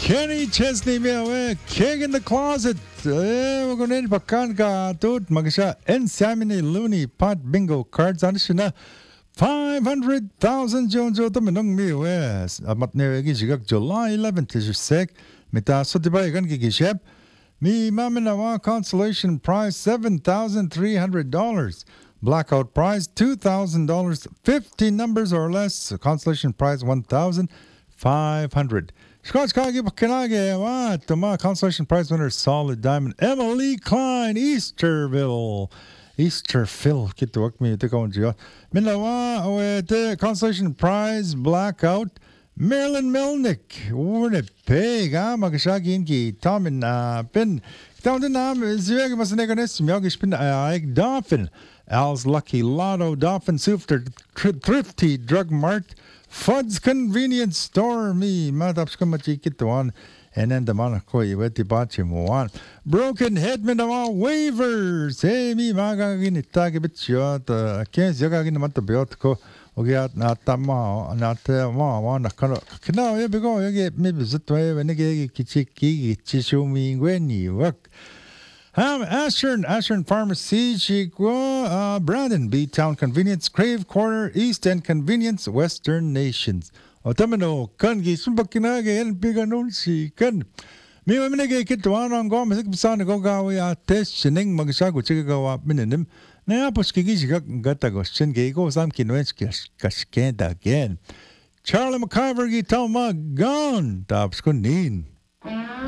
Kenny Chesney 왜 King in the Closet wag bakan ka tut magsha Ensamine Looney Pot Bingo Cards anishina 500,000 Jones to minong mi wes amat ne gijigak July 11th is sec mita sotiba gan gigishep mi maminawa consolation prize $7,300 blackout prize $2,000 50 numbers or less consolation prize $1,500 Scotch Kagi Bakanage, what? The consolation prize winner, Solid Diamond, Emily Klein, Easterville. Get to work me to go into Minawa with the consolation prize, Blackout, Marilyn Melnick, Winnipeg, Magashagi Inki, Tom and Pin. Down the name is Yagamasneganis, Myogispin, Ike Dolphin, Al's Lucky Lotto, Dolphin Sufter, Thrifty, Drug Mart. Fud's Convenience Store, me, Mataps Kamachikituan, and then the Monaco, Wetibachimuan. Broken Headman of all waivers, hey, me, Magagin, Itagabit, Kens Yagagin Matabiotko, Ogiat, Natama, Natama, one, Kana, you go, you get maybe Zutway, and again, Kichiki, Chishumi, when you work. Ashern Pharmacy, Chigua, Brandon, B-Town Convenience, Crave Corner, East End Convenience, Western Nations. Otamino, Kangi, Sumbakinage, and Biganon, si Kan. Me, when I get to one on Gom, San Gogawi, test, Shining, Magasago, Chigawa, Minim, Naposkigi, Gatago, Shingego, Samkinwes, Kashkenda again. Charlie McIver, Gitama, gone, Tapskunin.